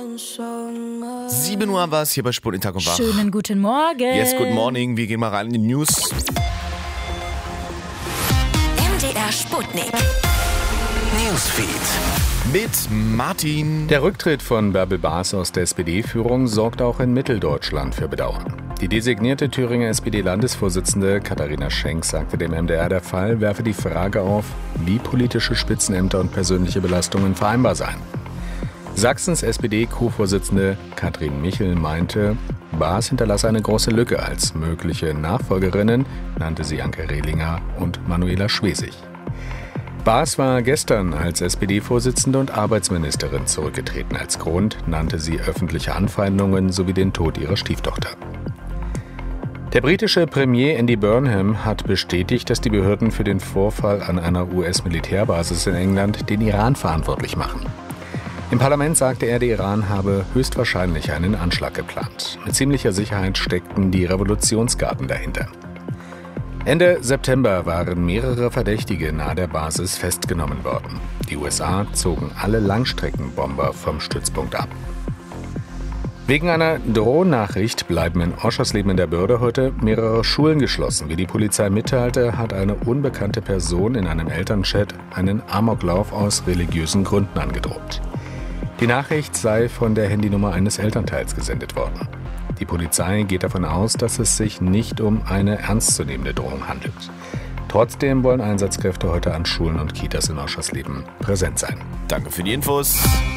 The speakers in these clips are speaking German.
7 Uhr war es hier bei Sport in Tag und Wach. Schönen guten Morgen. Yes, good morning. Wir gehen mal rein in die News. MDR Sputnik. Newsfeed. Mit Martin. Der Rücktritt von Bärbel Baas aus der SPD-Führung sorgt auch in Mitteldeutschland für Bedauern. Die designierte Thüringer SPD-Landesvorsitzende Katharina Schenk sagte dem MDR, der Fall werfe die Frage auf, wie politische Spitzenämter und persönliche Belastungen vereinbar seien. Sachsens SPD-Co-Vorsitzende Katrin Michel meinte, Baas hinterlasse eine große Lücke. Als mögliche Nachfolgerinnen nannte sie Anke Rehlinger und Manuela Schwesig. Baas war gestern als SPD-Vorsitzende und Arbeitsministerin zurückgetreten. Als Grund nannte sie öffentliche Anfeindungen sowie den Tod ihrer Stieftochter. Der britische Premier Andy Burnham hat bestätigt, dass die Behörden für den Vorfall an einer US-Militärbasis in England den Iran verantwortlich machen. Im Parlament sagte er, der Iran habe höchstwahrscheinlich einen Anschlag geplant. Mit ziemlicher Sicherheit steckten die Revolutionsgarden dahinter. Ende September waren mehrere Verdächtige nahe der Basis festgenommen worden. Die USA zogen alle Langstreckenbomber vom Stützpunkt ab. Wegen einer Drohnachricht bleiben in Oschersleben in der Börde heute mehrere Schulen geschlossen. Wie die Polizei mitteilte, hat eine unbekannte Person in einem Elternchat einen Amoklauf aus religiösen Gründen angedroht. Die Nachricht sei von der Handynummer eines Elternteils gesendet worden. Die Polizei geht davon aus, dass es sich nicht um eine ernstzunehmende Drohung handelt. Trotzdem wollen Einsatzkräfte heute an Schulen und Kitas in Oschersleben präsent sein. Danke für die Infos.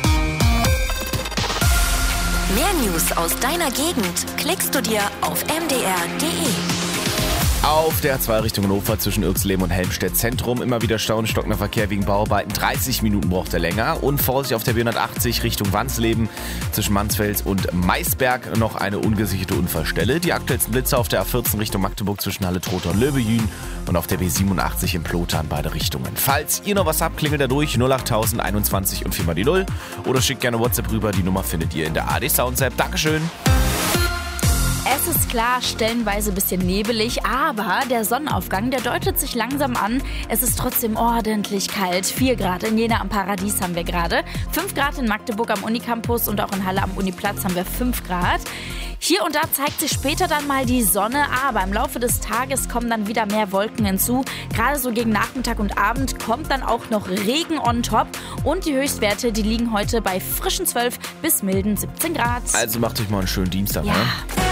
Mehr News aus deiner Gegend klickst du dir auf mdr.de. Auf der A2 Richtung Hannover zwischen Irxleben und Helmstedt Zentrum immer wieder Stau und stockender Verkehr wegen Bauarbeiten. 30 Minuten braucht er länger. Und Vorsicht auf der B180 Richtung Wansleben zwischen Mansfeld und Maisberg noch eine ungesicherte Unfallstelle. Die aktuellsten Blitze auf der A14 Richtung Magdeburg zwischen Halle Trotha und Löbejün und auf der B87 in Plotha in beide Richtungen. Falls ihr noch was habt, klingelt da durch 08000 21 und 4 mal die 0 oder schickt gerne WhatsApp rüber. Die Nummer findet ihr in der AD Sounds App. Dankeschön. Es ist klar, stellenweise ein bisschen nebelig, aber der Sonnenaufgang, der deutet sich langsam an. Es ist trotzdem ordentlich kalt. 4 Grad in Jena am Paradies haben wir gerade. 5 Grad in Magdeburg am Unicampus und auch in Halle am Uniplatz haben wir 5 Grad. Hier und da zeigt sich später dann mal die Sonne, aber im Laufe des Tages kommen dann wieder mehr Wolken hinzu. Gerade so gegen Nachmittag und Abend kommt dann auch noch Regen on top. Und die Höchstwerte, die liegen heute bei frischen 12 bis milden 17 Grad. Also macht euch mal einen schönen Dienstag. Ja. Ne?